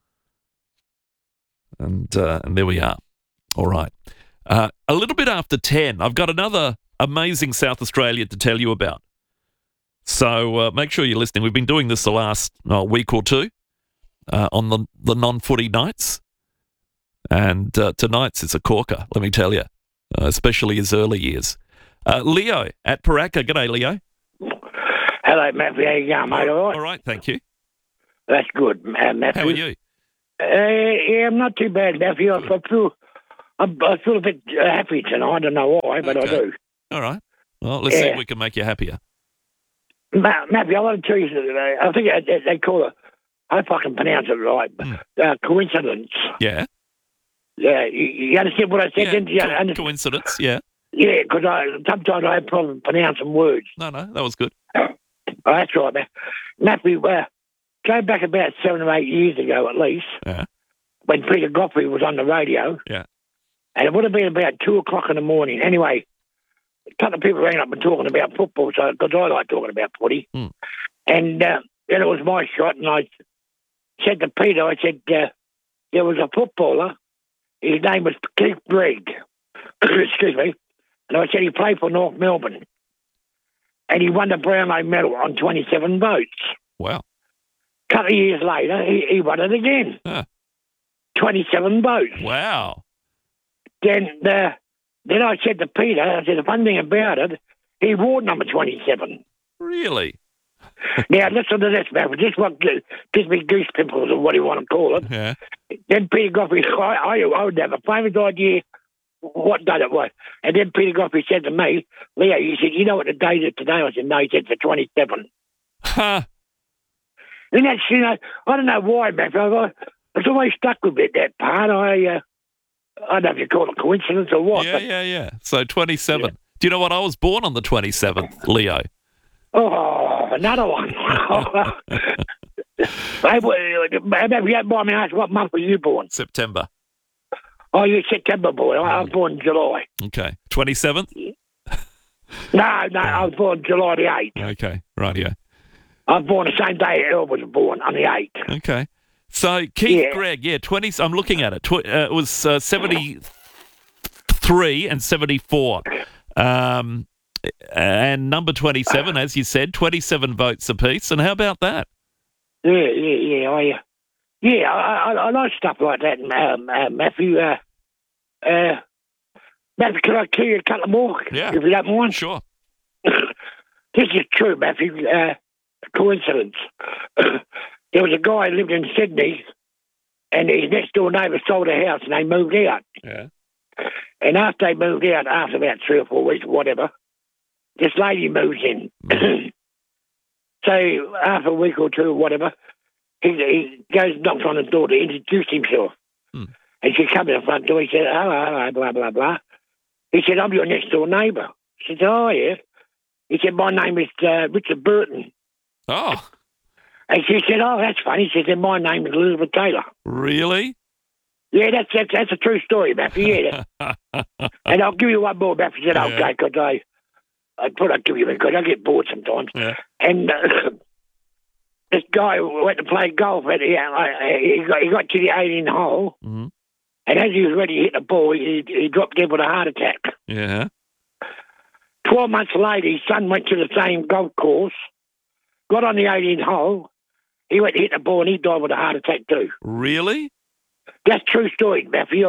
And there we are. All right. A little bit after 10, I've got another amazing South Australia to tell you about. So make sure you're listening. We've been doing this the last week or two on the non-footy nights. And tonight's is a corker, let me tell you, especially his early years. Leo at Paraka. G'day, Leo. Hello, Matthew. How you going, mate? All right? All right, thank you. That's good, Matthew. How are you? Yeah, I'm not too bad, Matthew. I feel a bit happy tonight. I don't know why, but I do. All right. Well, let's see if we can make you happier. Matthew, I want to tell you something. I think they call it, I hope I can pronounce it right, coincidence. Yeah. Yeah, you understand what I said? Yeah, coincidence, yeah. Yeah, because sometimes I have problems pronouncing words. No, that was good. Oh, that's right, man. Matthew, go back about 7 or 8 years ago at least, when Peter Godfrey was on the radio. Yeah. And it would have been about 2 o'clock in the morning. Anyway, a couple of people rang up and talking about football, because I like talking about footy. And then it was my shot, and I said to Peter, I said, there was a footballer. His name was Keith Gregg. Excuse me. And I said he played for North Melbourne. And he won the Brownlow medal on 27 votes. Wow. A couple of years later, he won it again. 27 votes. Wow. Then I said to Peter, I said, the fun thing about it, he wore number 27. Really? Now, listen to this, man. This one gives me goose pimples, or what do you want to call it. Yeah. Then Peter Godfrey, I would have a famous idea what day it was. And then Peter Godfrey said to me, Leo, he said, you know what the date is today? I said, no, he said, the 27th. Huh. And that's, I don't know why, man. It's always stuck with me, that part. I don't know if you call it coincidence or what. Yeah. So 27. Yeah. Do you know what? I was born on the 27th, Leo. Oh, another one. Maybe you don't mind me asking, what month were you born? September. Oh, you're September boy. I was born in July. Okay. 27th? No, I was born July the 8th. Okay, right, yeah. I was born the same day Earl was born, on the 8th. Okay. So, Keith Gregg, 20, I'm looking at it. It was 73 and 74. And number 27, as you said, 27 votes apiece. And how about that? Yeah. I like stuff like that, Matthew. Matthew, can I tell you a couple more? Yeah. If you don't mind? Sure. This is true, Matthew. Coincidence. There was a guy who lived in Sydney, and his next door neighbour sold a house, and they moved out. Yeah. And after they moved out, after about 3 or 4 weeks or whatever, this lady moves in. So after a week or two or whatever, he goes and knocks on the door to introduce himself. And she comes in the front door. He said, hello, blah, blah, blah. He said, I'm your next door neighbour. She said, oh, yeah. He said, my name is Richard Burton. Oh. And she said, oh, that's funny. She said, my name is Elizabeth Taylor. Really? Yeah, that's a true story, Matthew. Yeah. And I'll give you one more, Matthew. Said, okay, because I thought I'd give you one because I get bored sometimes. Yeah. And this guy went to play golf. And he got to the 18th hole. Mm-hmm. And as he was ready to hit the ball, he dropped dead with a heart attack. Yeah. 12 months later, his son went to the same golf course, got on the 18th hole. He went to hit the ball and he died with a heart attack too. Really? That's true story, Matthew.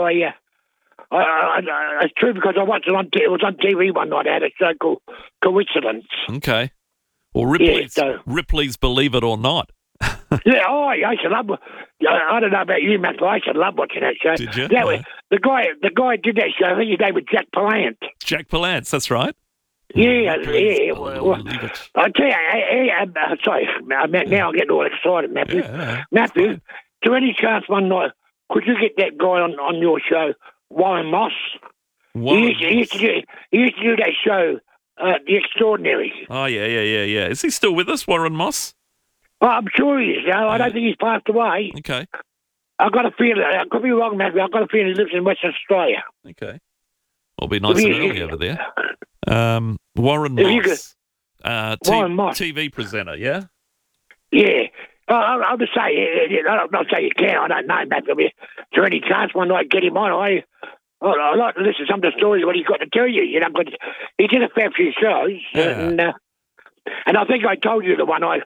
It's true because I watched it on. It was on TV one night. I had a show called Coincidence. Okay. Well, Ripley's Believe It or Not. Yeah, I used to love. I don't know about you, Matthew. I used to love watching that show. Did you? The guy did that show. I think his name was Jack Palance. Jack Palance, that's right. Yeah. Well, I tell you, sorry, now I'm getting all excited, Matthew. Yeah. Matthew, to any chance one night, could you get that guy on your show, Warren Moss? He used to do that show, The Extraordinary. Oh, yeah. Is he still with us, Warren Moss? Oh, I'm sure he is. I don't think he's passed away. Okay. I've got a feeling, I could be wrong, Matthew, I've got a feeling he lives in Western Australia. Okay. I'll be nice and early over there. Warren Moss. Warren Moss. TV presenter, yeah? Yeah. I'll just say, I'll not say you can, I don't know, Matt. Is there any chance one night get him on? I like to listen to some of the stories what he's got to tell you, you know, because he did a fair few shows. Yeah. And I think I told you the one a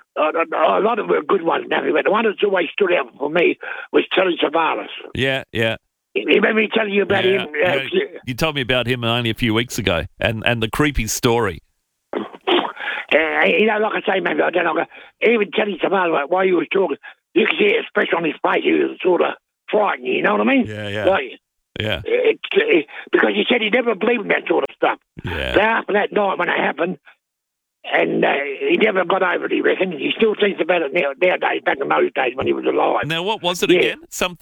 lot of them were good ones, Matthew, but the one that's always stood out for me was Telly Savalas. Yeah. You remember me telling you about him? You told me about him only a few weeks ago, and the creepy story. You know, like I say, maybe I don't know. Even Telly Savalas, like, while you was talking, you could see it expression on his face. He was sort of frightened. You know what I mean? Yeah. Like, yeah. Because he said he never believed in that sort of stuff. Yeah. So after that night when it happened, and he never got over it, he reckons. He still thinks about it nowadays, back in those days when he was alive. Now, what was it again?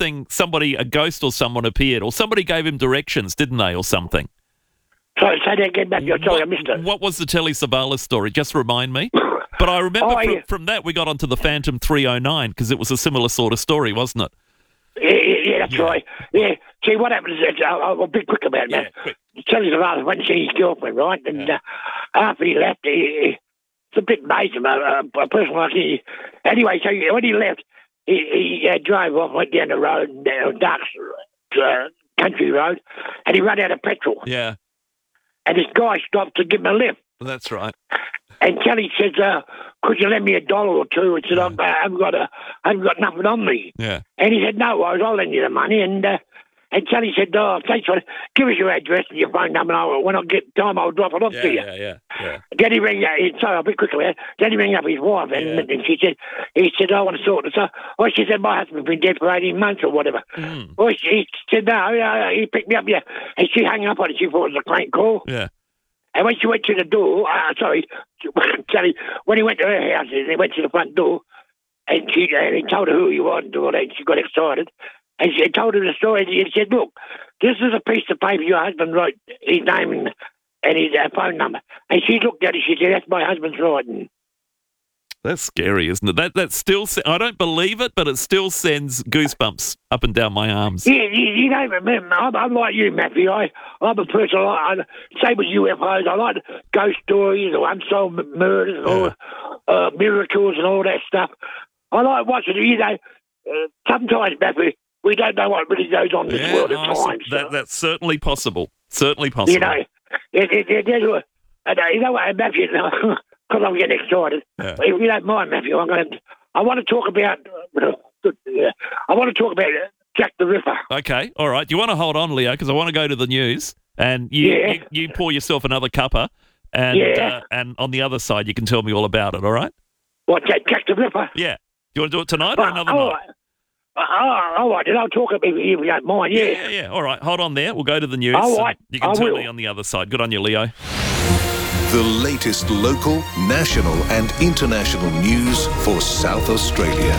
A ghost or someone appeared, or somebody gave him directions, didn't they, or something? So say that again, Matthew. Sorry, I missed it. What was the Telly Savalas story? Just remind me. But I remember from that we got onto the Phantom 309 because it was a similar sort of story, wasn't it? Yeah, that's right. Yeah. See, what happened is, I'll be quick about that. Telly Savalas went to see his girlfriend, right? And after he left, it's a bit amazing, a person like he. Anyway, so when he left, he drove off, went down the road, down a dark country road, and he ran out of petrol. Yeah. And this guy stopped to give him a lift. That's right. And Telly says, could you lend me $1 or two? He said, I haven't got nothing on me. Yeah. And he said, no worries, I'll lend you the money. And Telly said, thanks for it. Give us your address and your phone number, and when I get time, I'll drop it off to you. Yeah. Then he rang sorry, I'll be quick about it. Then he rang up his wife, and he said, I want to sort this out. Well, she said, my husband's been dead for 18 months or whatever. Well, he said, no, he picked me up, and she hung up on it. She thought it was a crank call. Yeah. And when she went to the door, Telly, when he went to her house, he went to the front door, and he told her who he was and all that, and she got excited. And she told her the story, and he said, look, this is a piece of paper your husband wrote his name and his phone number. And she looked at it, she said, that's my husband's writing. That's scary, isn't it? That still, I don't believe it, but it still sends goosebumps up and down my arms. Yeah, you know, I'm like you, Matthew. I'm a person, same with UFOs. I like ghost stories or unsolved murders or miracles and all that stuff. I like watching it, you know. Sometimes, Matthew, we don't know what really goes on in this world at times. That's certainly possible. Certainly possible. You know, you know what, Matthew, because I'm getting excited. Yeah. If you don't mind, Matthew, I want to talk about Jack the Ripper. Okay, all right. Do you want to hold on, Leo? Because I want to go to the news, and you pour yourself another cuppa, and on the other side you can tell me all about it. All right? What, Jack the Ripper? Yeah. Do you want to do it tonight or another night? All right, then I'll talk about it if you don't mind. Yeah. All right, hold on there. We'll go to the news. All right, you can tell me on the other side. Good on you, Leo. The latest local, national and international news for South Australia.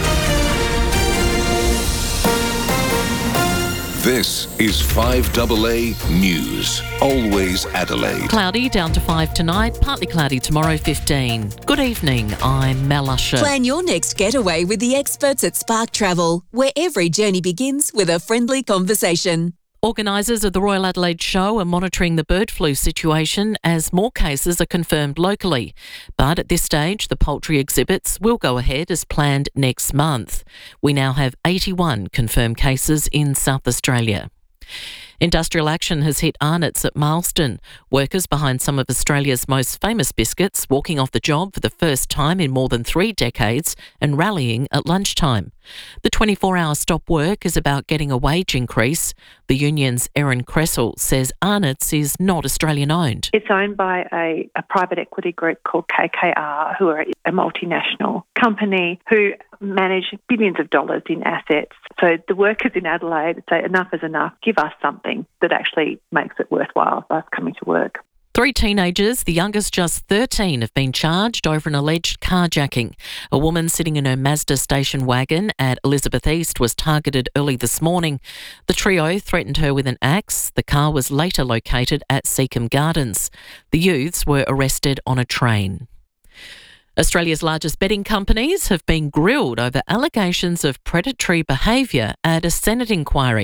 This is 5AA News. Always Adelaide. Cloudy down to 5 tonight, partly cloudy tomorrow 15. Good evening, I'm Mel Usher. Plan your next getaway with the experts at Spark Travel, where every journey begins with a friendly conversation. Organisers of the Royal Adelaide Show are monitoring the bird flu situation as more cases are confirmed locally. But at this stage, the poultry exhibits will go ahead as planned next month. We now have 81 confirmed cases in South Australia. Industrial action has hit Arnott's at Marsden. Workers behind some of Australia's most famous biscuits walking off the job for the first time in more than 3 decades and rallying at lunchtime. The 24-hour stop work is about getting a wage increase. The union's Erin Cressel says Arnott's is not Australian-owned. It's owned by a private equity group called KKR, who are a multinational company who manage billions of dollars in assets. So the workers in Adelaide say enough is enough. Give us something that actually makes it worthwhile for us coming to work. 3 teenagers, the youngest just 13, have been charged over an alleged carjacking. A woman sitting in her Mazda station wagon at Elizabeth East was targeted early this morning. The trio threatened her with an axe. The car was later located at Seacombe Gardens. The youths were arrested on a train. Australia's largest betting companies have been grilled over allegations of predatory behaviour at a Senate inquiry.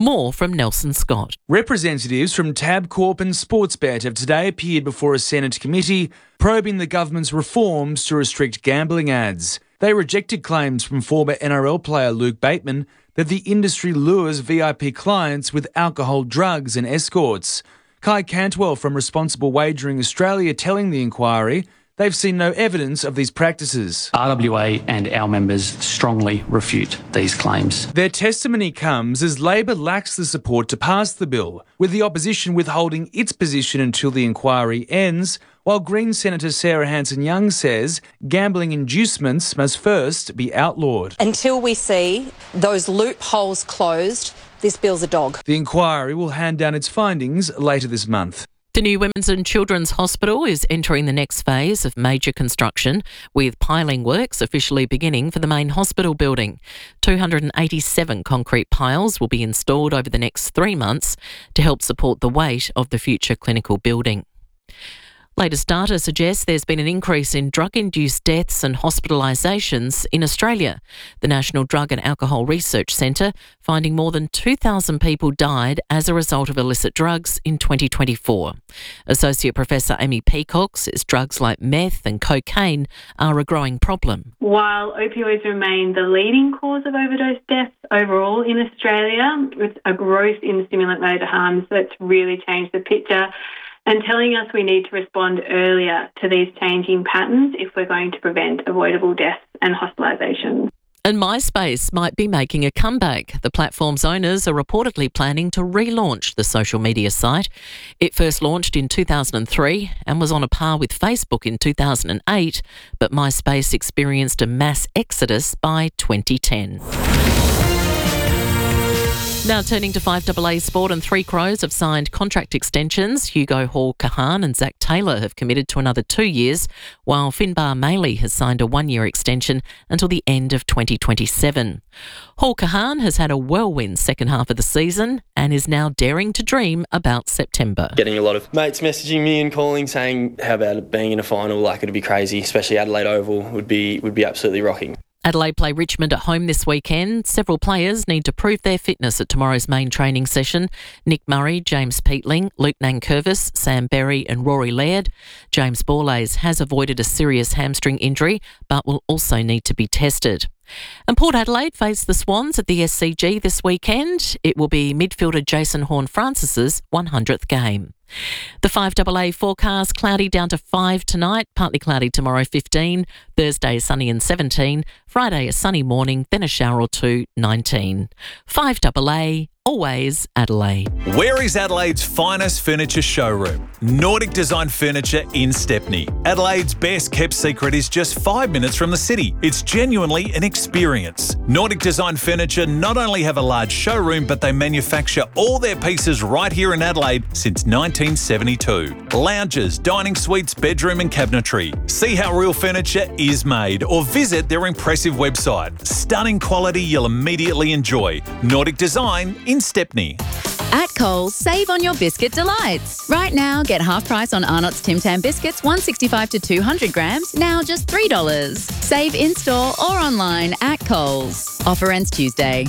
More from Nelson Scott. Representatives from Tabcorp and Sportsbet have today appeared before a Senate committee probing the government's reforms to restrict gambling ads. They rejected claims from former NRL player Luke Bateman that the industry lures VIP clients with alcohol, drugs and escorts. Kai Cantwell from Responsible Wagering Australia telling the inquiry they've seen no evidence of these practices. RWA and our members strongly refute these claims. Their testimony comes as Labor lacks the support to pass the bill, with the opposition withholding its position until the inquiry ends, while Green Senator Sarah Hanson-Young says gambling inducements must first be outlawed. Until we see those loopholes closed, this bill's a dog. The inquiry will hand down its findings later this month. The new Women's and Children's Hospital is entering the next phase of major construction, with piling works officially beginning for the main hospital building. 287 concrete piles will be installed over the next 3 months to help support the weight of the future clinical building. Latest data suggests there's been an increase in drug-induced deaths and hospitalisations in Australia. The National Drug and Alcohol Research Centre finding more than 2,000 people died as a result of illicit drugs in 2024. Associate Professor Amy Peacock says drugs like meth and cocaine are a growing problem. While opioids remain the leading cause of overdose deaths overall in Australia, with a growth in stimulant motor harms that's really changed the picture and telling us we need to respond earlier to these changing patterns if we're going to prevent avoidable deaths and hospitalisations. And MySpace might be making a comeback. The platform's owners are reportedly planning to relaunch the social media site. It first launched in 2003 and was on a par with Facebook in 2008, but MySpace experienced a mass exodus by 2010. Now turning to 5AA Sport, and Three Crows have signed contract extensions. Hugo Hall-Kahan and Zach Taylor have committed to another 2 years, while Finbar Maley has signed a 1-year extension until the end of 2027. Hall-Kahan has had a whirlwind second half of the season and is now daring to dream about September. Getting a lot of mates messaging me and calling saying, how about it being in a final? Like, it'd be crazy, especially Adelaide Oval would be absolutely rocking. Adelaide play Richmond at home this weekend. Several players need to prove their fitness at tomorrow's main training session. Nick Murray, James Peatling, Luke Nankervis, Sam Berry and Rory Laird. James Borlase has avoided a serious hamstring injury but will also need to be tested. And Port Adelaide face the Swans at the SCG this weekend. It will be midfielder Jason Horne-Francis's 100th game. The 5AA forecast: cloudy down to 5 tonight, partly cloudy tomorrow 15, Thursday sunny and 17, Friday a sunny morning, then a shower or two, 19. 5AA, always Adelaide. Where is Adelaide's finest furniture showroom? Nordic Design Furniture in Stepney. Adelaide's best kept secret is just 5 minutes from the city. It's genuinely an experience. Nordic Design Furniture not only have a large showroom, but they manufacture all their pieces right here in Adelaide since 1972. Lounges, dining suites, bedroom and cabinetry. See how real furniture is made or visit their impressive website. Stunning quality you'll immediately enjoy. Nordic Design in Stepney. At Coles, save on your biscuit delights. Right now, get half price on Arnott's Tim Tam biscuits, 165 to 200 grams, now just $3. Save in-store or online at Coles. Offer ends Tuesday.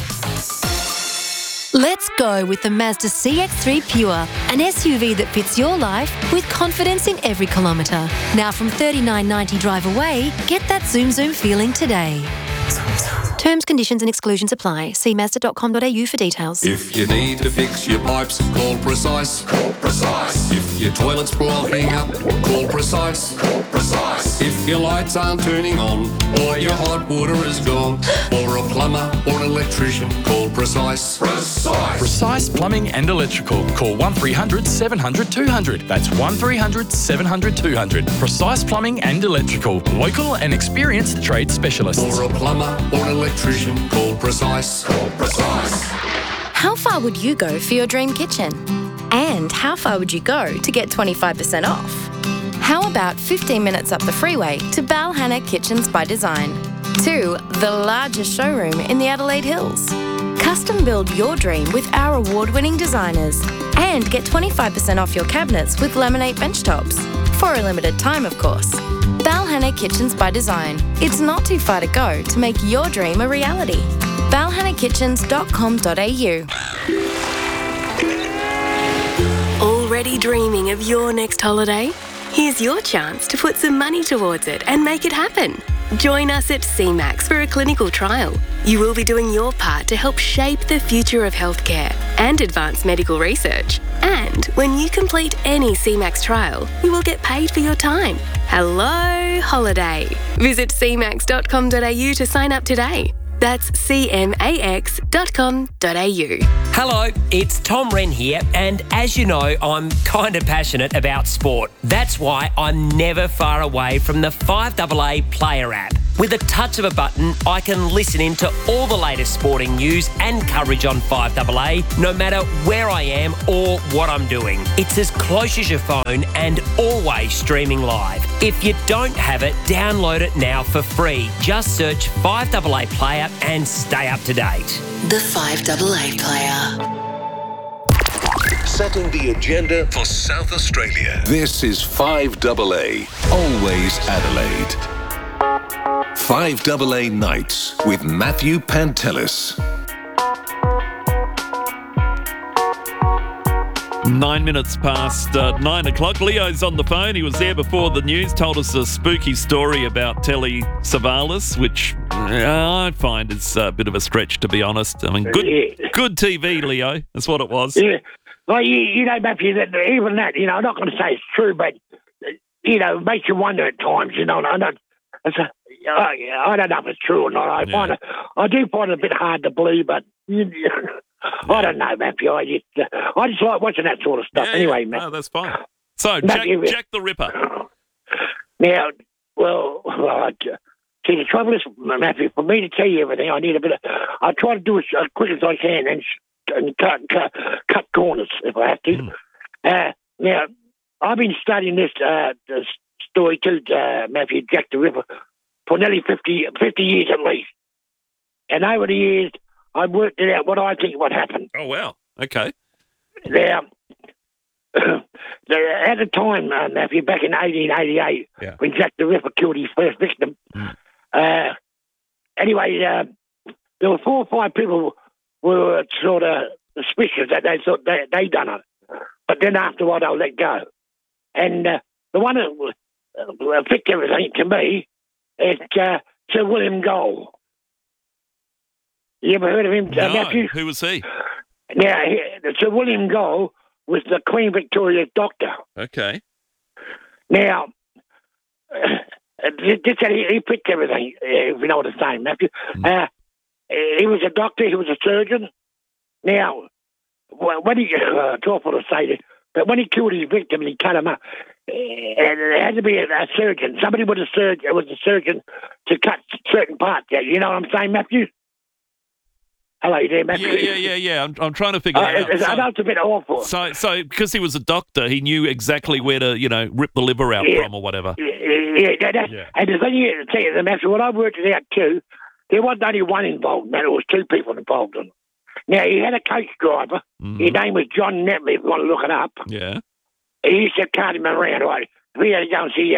Let's go with the Mazda CX-3 Pure, an SUV that fits your life with confidence in every kilometre. Now from $39.90 drive away, get that zoom feeling today. Terms, conditions and exclusions apply. See Mazda.com.au for details. If you need to fix your pipes, call Precise. Call Precise. If your toilet's blowing up, call Precise. Call Precise. If your lights aren't turning on or your hot water is gone, or a plumber or an electrician, call Precise. Precise. Precise Plumbing and Electrical. Call 1300 700 200. That's 1300 700 200. Precise Plumbing and Electrical. Local and experienced trade specialists. Or a plumber or an electrician, call Precise. Call Precise. How far would you go for your dream kitchen? And how far would you go to get 25% off? How about 15 minutes up the freeway to Balhanna Kitchens by Design? 2, the largest showroom in the Adelaide Hills. Custom build your dream with our award-winning designers. And get 25% off your cabinets with laminate bench tops. For a limited time, of course. Balhanna Kitchens by Design. It's not too far to go to make your dream a reality. Balhanna balhanakitchens.com.au. Already dreaming of your next holiday? Here's your chance to put some money towards it and make it happen. Join us at CMAX for a clinical trial. You will be doing your part to help shape the future of healthcare and advance medical research. And when you complete any CMAX trial, you will get paid for your time. Hello, holiday. Visit cmax.com.au to sign up today. That's cmax.com.au. Hello, it's Tom Wren here, and as you know, I'm kind of passionate about sport. That's why I'm never far away from the 5AA Player app. With a touch of a button, I can listen in to all the latest sporting news and coverage on 5AA, no matter where I am or what I'm doing. It's as close as your phone and always streaming live. If you don't have it, download it now for free. Just search 5AA Player and stay up to date. The 5AA Player. Setting the agenda for South Australia. This is 5AA, always Adelaide. 5AA Nights with Matthew Pantelis. 9 minutes past 9 o'clock. Leo's on the phone. He was there before the news, told us a spooky story about Telly Savalas, which I find is a bit of a stretch, to be honest. I mean, good TV, Leo. That's what it was. Yeah. Well, you know, Matthew, that even that, you know, I'm not going to say it's true, but, you know, it makes you wonder at times, you know. I don't know if it's true or not. I do find it a bit hard to believe, but I don't know, Matthew. I just like watching that sort of stuff. Anyway, Matt. No, that's fine. So, Jack the Ripper. Now, well, see, the trouble is, Matthew, for me to tell you everything, I need a bit of. I try to do it as quick as I can and cut corners if I have to. Now, I've been studying this story too, Matthew, Jack the Ripper, for nearly 50 years at least. And over the years, I've worked it out what I think would happen. Oh, wow. Okay. Now, at the time, Matthew, back in 1888, when Jack the Ripper killed his first victim, anyway, there were 4 or 5 people who were sort of suspicious that they thought they done it. But then after a while, they'll let go. And the one that fixed everything to me is Sir William Gold. You ever heard of him, Matthew? Who was he? Now, Sir William Gold was the Queen Victoria's doctor. Okay. Now, just that he fixed everything, if you know what I'm saying, Matthew. He was a doctor, he was a surgeon. Now, when he, it's awful to say this, but when he killed his victim and he cut him up, it had to be a surgeon. Somebody was a surgeon to cut certain parts out. You know what I'm saying, Matthew? Hello, you there, Matthew? Yeah. I'm trying to figure that out. I know it's a bit awful. So because he was a doctor, he knew exactly where to, rip the liver out from or whatever. Yeah. And the thing is, Matthew, what I worked it out too, there wasn't only one involved, man. There was 2 people involved in it. Now, he had a coach driver. His name was John Netley, if you want to look it up. Yeah. He used to cart him around. Right? If he had to go and see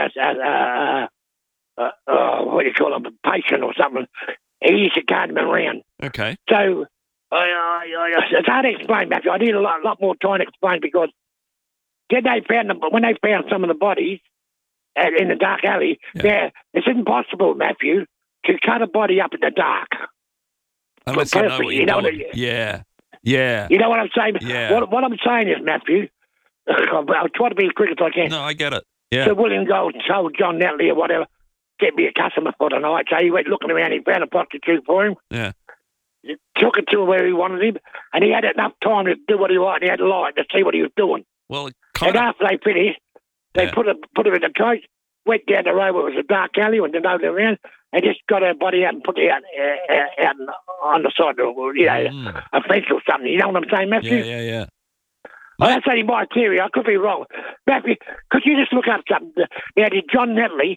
what do you call him, a patient or something, he used to cart him around. Okay. So, it's hard to explain, Matthew. I need a lot more time to explain because when they found some of the bodies in the dark alley, it's impossible, Matthew, to cut a body up in the dark. Unless you know what you're doing. Yeah. You know what I'm saying? Yeah. What I'm saying is, Matthew, I'll try to be as quick as I can. No, I get it. Yeah. So William Gold told John Netley or whatever, get me a customer for tonight. So he went looking around, he found a prostitute for him. Yeah. He took it to where he wanted him, and he had enough time to do what he wanted. He had light to see what he was doing. Well, after they finished, they put him in the coach, went down the road where it was a dark alley, went around, and just got her body out and put it out on the side of, a fence or something. You know what I'm saying, Matthew? Yeah. Well, that's only my theory. I could be wrong. Matthew, could you just look up something? Now, did John Netley,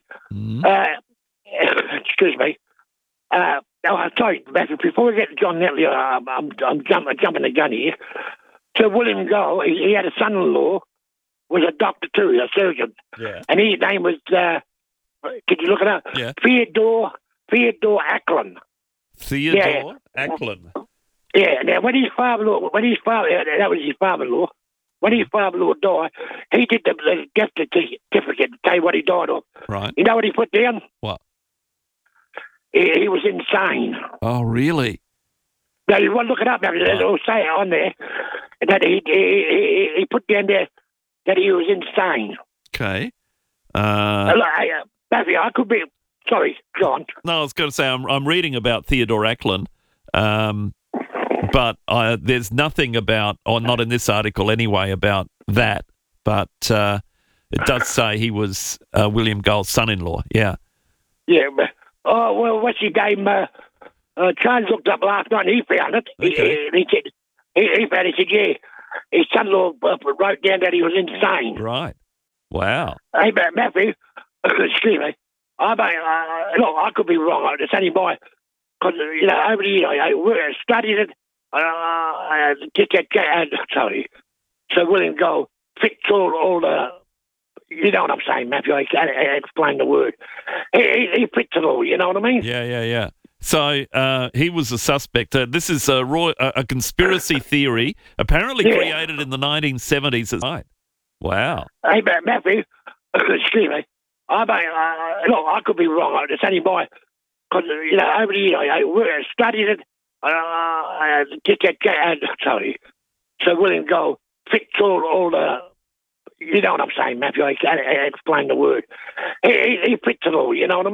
excuse me, sorry, Matthew, before we get to John Netley, I'm jumping the gun here. So William Gold, he had a son-in-law, was a doctor too, a surgeon. Yeah. And his name was, could you look it up? Yeah. Theodore Acklin. Theodore Acklin. Yeah, now when his father-in-law, that was his father-in-law, when his father-in-law died, he did the death certificate to tell you what he died of. Right. You know what he put down? What? He was insane. Oh, really? Now, you want to look it up now, it'll say it on there, that he put down there that he was insane. Okay. Matthew, I could be... Sorry, John. No, I was going to say, I'm reading about Theodore Ackland, but there's nothing about, or not in this article anyway, about that. But it does say he was William Gold's son-in-law. Yeah. Yeah. What's his name? Charles looked up last night and he found it. Okay. He found it. He said, yeah, his son-in-law wrote down that he was insane. Right. Wow. Hey, Matthew, excuse me. Look, I could be wrong. It's only because, over the years, I studied it. Sorry. So William Gold fixed all the, you know what I'm saying, Matthew? I explain the word. He fixed it all, you know what I mean? Yeah. So he was a suspect. This is a conspiracy theory apparently created in the 1970s. Right. Wow. Hey, Matthew, excuse me. Look, I could be wrong. It's only because, over the years, I studied it. Sorry. So William Gold fixed all the, you know what I'm saying, Matthew? I explain the word. He fixed it all, you know what I mean?